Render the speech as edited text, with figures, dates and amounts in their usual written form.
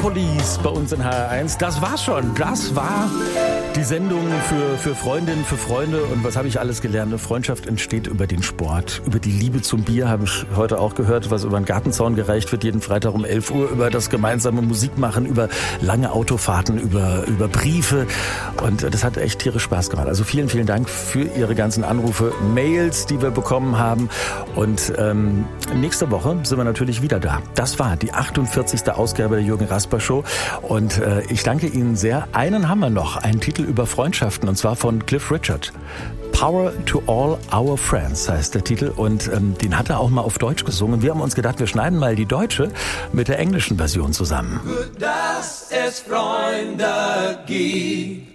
Police bei uns in HR1. Das war's schon. Das war die Sendung für Freundinnen, für Freunde. Und was habe ich alles gelernt? Eine Freundschaft entsteht über den Sport, über die Liebe zum Bier, habe ich heute auch gehört, was über den Gartenzaun gereicht wird, jeden Freitag um 11 Uhr, über das gemeinsame Musikmachen, über lange Autofahrten, über Briefe. Und das hat echt tierisch Spaß gemacht. Also vielen, vielen Dank für Ihre ganzen Anrufe, Mails, die wir bekommen haben. Und nächste Woche sind wir natürlich wieder da. Das war die 48. Ausgabe der Jürgen Rasper Show. Und ich danke Ihnen sehr. Einen haben wir noch, einen Titel über Freundschaften, und zwar von Cliff Richard. Power to All Our Friends heißt der Titel, und den hat er auch mal auf Deutsch gesungen. Wir haben uns gedacht, wir schneiden mal die deutsche mit der englischen Version zusammen. Gut, dass es Freunde gibt.